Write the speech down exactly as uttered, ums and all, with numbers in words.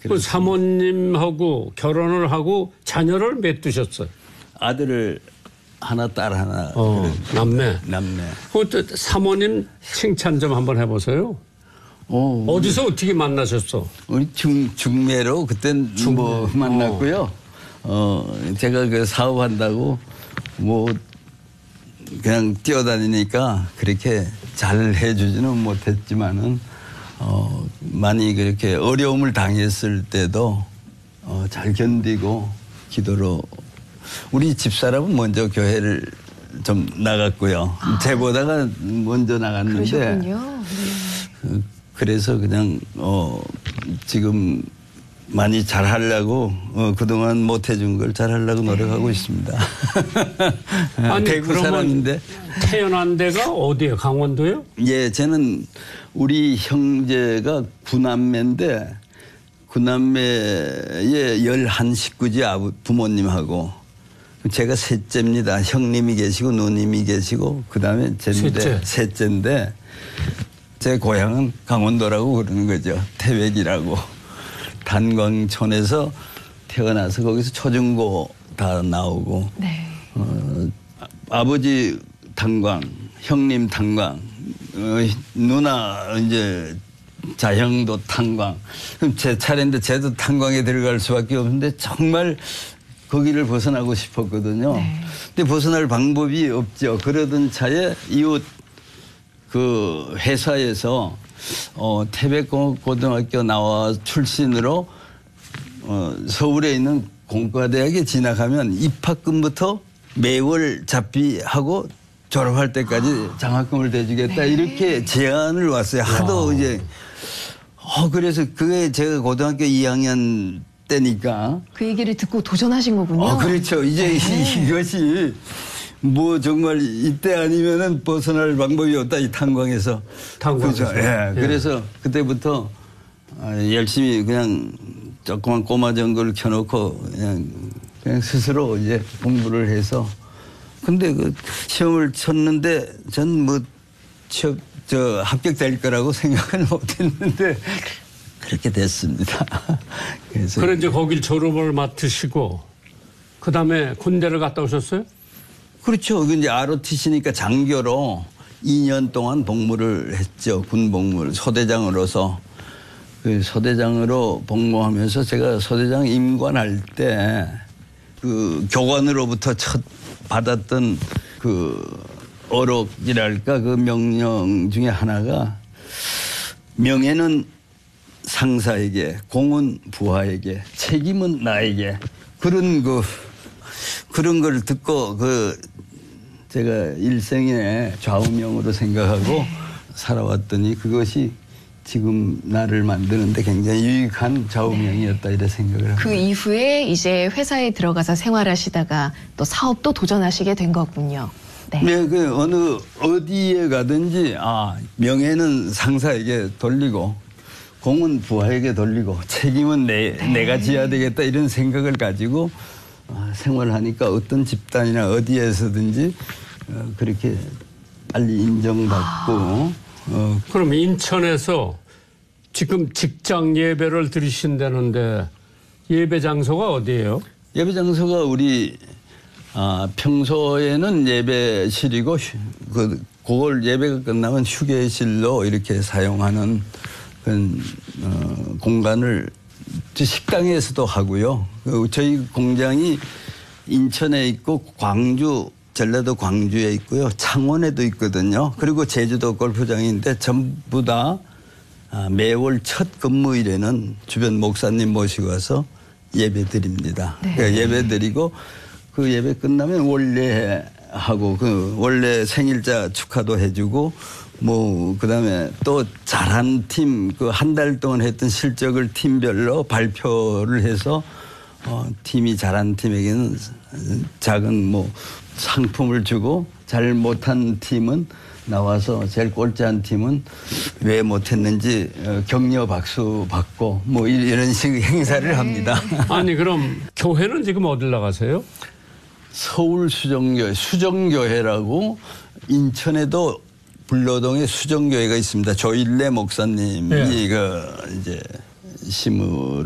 그 사모님하고 결혼을 하고 자녀를 몇 두셨어요? 아들을 하나, 딸 하나. 어, 남매. 남매. 그 사모님 칭찬 좀 한번 해보세요. 어, 어디서 어떻게 만나셨어? 우리 중, 중매로 그땐 중매. 뭐 만났고요. 어, 제가 그 사업한다고 뭐 그냥 뛰어다니니까 그렇게 잘 해주지는 못했지만은 어, 많이 그렇게 어려움을 당했을 때도 어, 잘 견디고 기도로 우리 집사람은 먼저 교회를 좀 나갔고요. 아. 제보다가 먼저 나갔는데 그러셨군요. 네. 그래서 그냥 어, 지금 많이 잘하려고 어, 그동안 못해준 걸 잘하려고 노력하고 네. 있습니다. 아니 대구 사람인데 태어난 데가 어디예요? 강원도요? 예, 저는 우리 형제가 구남매인데 구남매의 열한 식구지 아버 부모님하고 제가 셋째입니다. 형님이 계시고 누님이 계시고 그다음에 셋째. 셋째. 셋째인데 제 고향은 강원도라고 그러는 거죠. 태백이라고. 단광촌에서 태어나서 거기서 초중고 다 나오고 네. 어, 아버지 단광, 형님 단광, 어, 누나 이제 자형도 탄광. 그럼 제 차례인데 쟤도 탄광에 들어갈 수밖에 없는데 정말 거기를 벗어나고 싶었거든요. 네. 근데 벗어날 방법이 없죠. 그러던 차에 이웃 그 회사에서 어, 태백고등학교 나와 출신으로 어, 서울에 있는 공과대학에 진학하면 입학금부터 매월 잡비하고 졸업할 때까지 아. 장학금을 대주겠다 네. 이렇게 제안을 왔어요. 하도 와. 이제 어 그래서 그게 제가 고등학교 이 학년 때니까 그 얘기를 듣고 도전하신 거군요. 어, 그렇죠. 이제 네. 이것이 뭐 정말 이때 아니면은 벗어날 방법이 없다 이 탄광에서. 탄광에서. 그렇죠. 예. 예. 그래서 그때부터 열심히 그냥 조그만 꼬마 전구를 켜놓고 그냥 그냥 스스로 이제 공부를 해서. 근데 그 시험을 쳤는데 전 뭐 취업 저 합격될 거라고 생각을 못했는데 그렇게 됐습니다. 그래서 그래 이제 거길 졸업을 맡으시고 그 다음에 군대를 갔다 오셨어요? 그렇죠. 이제 알오티씨니까 장교로 이 년 동안 복무를 했죠. 군 복무를 소대장으로서. 그 소대장으로 복무하면서 제가 소대장 임관할 때 그 교관으로부터 첫 받았던 그 어록이랄까 그 명령 중에 하나가 명예는 상사에게, 공은 부하에게, 책임은 나에게 그런 그 그런 걸 듣고 그 제가 일생의 좌우명으로 생각하고 네. 살아왔더니 그것이 지금 나를 만드는데 굉장히 유익한 좌우명이었다 네. 이런 생각을 합니다. 그 이후에 이제 회사에 들어가서 생활하시다가 또 사업도 도전하시게 된 거군요. 네. 네, 그 어느 어디에 가든지 아 명예는 상사에게 돌리고 공은 부하에게 돌리고 책임은 내, 네. 내가 져야 되겠다 이런 생각을 가지고 아, 생활을 하니까 어떤 집단이나 어디에서든지 어, 그렇게 빨리 인정받고 아. 어. 그럼 인천에서 지금 직장 예배를 드리신다는데 예배 장소가 어디예요? 예배 장소가 우리 아, 평소에는 예배실이고 그 그걸 예배가 끝나면 휴게실로 이렇게 사용하는 그 어, 공간을 식당에서도 하고요. 그 저희 공장이 인천에 있고 광주 전라도 광주에 있고요. 창원에도 있거든요. 그리고 제주도 골프장인데 전부 다 매월 첫 근무일에는 주변 목사님 모시고 와서 예배 드립니다. 네. 그러니까 예배 드리고 그 예배 끝나면 원래하고 그 원래 생일자 축하도 해주고 뭐 그다음에 또 잘한 팀 그 한 달 동안 했던 실적을 팀별로 발표를 해서 어, 팀이 잘한 팀에게는 작은 뭐 상품을 주고 잘 못한 팀은 나와서 제일 꼴찌한 팀은 왜 못했는지 격려 박수 받고 뭐 이런 식의 행사를 네. 합니다. 아니 그럼 교회는 지금 어딜 나가세요? 서울 수정교회, 수정교회라고 인천에도 불로동에 수정교회가 있습니다. 조일래 목사님이 네. 그 이제 심을